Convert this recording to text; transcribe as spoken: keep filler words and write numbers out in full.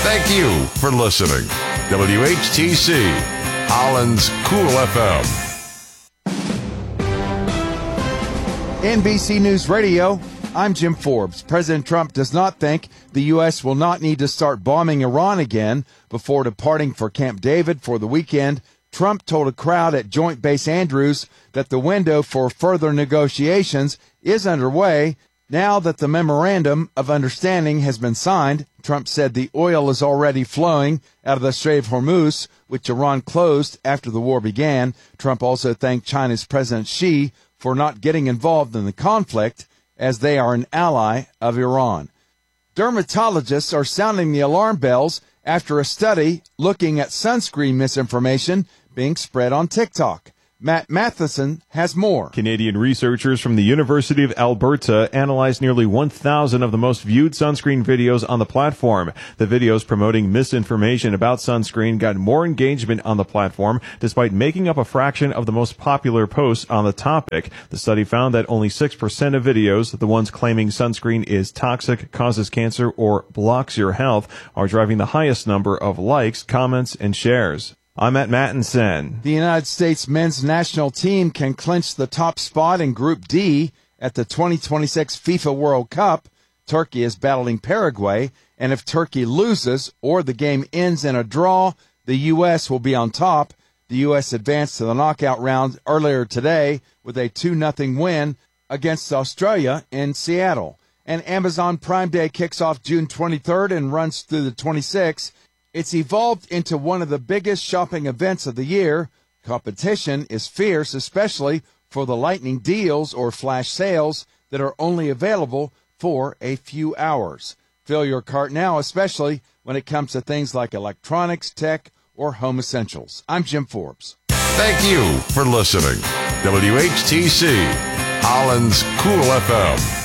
Thank you for listening. W H T C, Holland's Cool F M. N B C News Radio, I'm Jim Forbes. President Trump does not think the U S will not need to start bombing Iran again before departing for Camp David for the weekend. Trump told a crowd at Joint Base Andrews that the window for further negotiations is underway. Now that the memorandum of understanding has been signed, Trump said the oil is already flowing out of the Strait of Hormuz, which Iran closed after the war began. Trump also thanked China's President Xi for not getting involved in the conflict, as they are an ally of Iran. Dermatologists are sounding the alarm bells after a study looking at sunscreen misinformation being spread on TikTok. Matt Matheson has more. Canadian researchers from the University of Alberta analyzed nearly one thousand of the most viewed sunscreen videos on the platform. The videos promoting misinformation about sunscreen got more engagement on the platform, despite making up a fraction of the most popular posts on the topic. The study found that only six percent of videos, the ones claiming sunscreen is toxic, causes cancer, or blocks your health, are driving the highest number of likes, comments, and shares. I'm at Mattinson. The United States men's national team can clinch the top spot in Group D at the twenty twenty-six FIFA World Cup. Turkey is battling Paraguay, and if Turkey loses or the game ends in a draw, the U S will be on top. The U S advanced to the knockout round earlier today with a two nothing win against Australia in Seattle. And Amazon Prime Day kicks off June twenty-third and runs through the twenty-sixth. It's evolved into one of the biggest shopping events of the year. Competition is fierce, especially for the lightning deals or flash sales that are only available for a few hours. Fill your cart now, especially when it comes to things like electronics, tech, or home essentials. I'm Jim Forbes. Thank you for listening. W H T C, Holland's Cool F M.